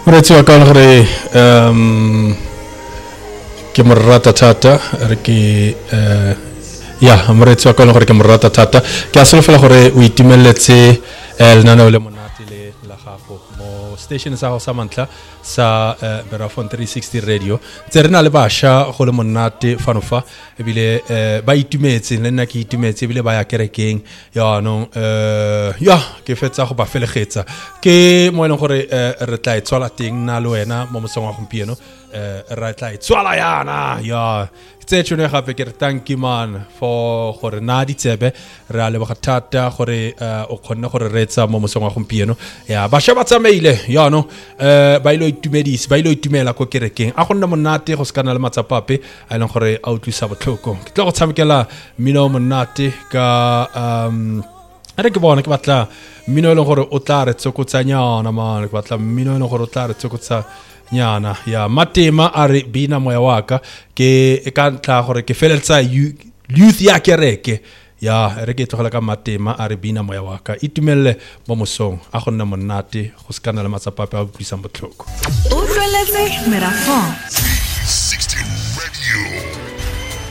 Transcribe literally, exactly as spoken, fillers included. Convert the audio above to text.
Moretsi wa ka gore um ke mo rata thata re ke eh ya moretsi wa ka gore ke mo rata thata ke a solofela gore o itumeletse el nana le monate le la gago mo station sa go sa mantla sa Berafon three sixty radio tse re na le basha go le monate fanofa ebile ba itumetse le nna ke itumetse ebile ba ya kerekeng ya no eh ya ke fetsa go ba felegetsa ke mo eleng gore re tla etswala teng na le wena mo mosong wa gompieno eh re tla etswala yana ya tse tshone gape ke re thank you man for gore na di tsebe re a le bogatata gore o khonne gore re etsa mo mosong wa gompieno ya ba sha ba tsamaile ya no eh ba ile itumedisi ba ile itumela ko kerekeng a gonna monate go skana le matsapape a ileng gore a utlusa botlhoko ke tla go tshamekela mino monate ka um re ke bona ke batla mino le gore o tla re tsokotsanyana man ke batla mino le gore o tla re tsokotsa nyana ya matema a re bina moya waka ke e ka ntla gore ke feletsa youth ya kereke ya re ke tlogela ka matema a re bina moya waka itumelle mo mosong a gonna monate go skana le matsapape a utlwisang botlhoko o tlweletse Berafon